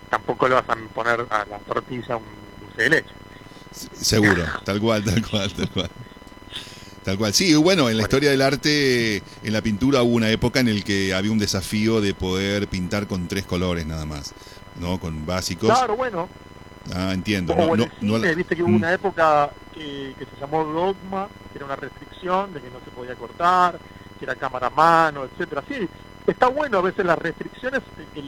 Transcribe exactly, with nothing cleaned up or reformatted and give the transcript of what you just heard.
tampoco le vas a poner a la tortilla un dulce de leche. Seguro, tal cual, tal cual, tal cual. Tal cual. Sí, bueno, en la historia del arte, en la pintura hubo una época en la que había un desafío de poder pintar con tres colores nada más, ¿no? Con básicos. Claro, bueno. Ah, entiendo. O No, en no, el no cine, la- viste que hubo Mm. una época que, que se llamó dogma, que era una restricción de que no se podía cortar, que era cámara a mano, etcétera. Sí, está bueno a veces las restricciones, el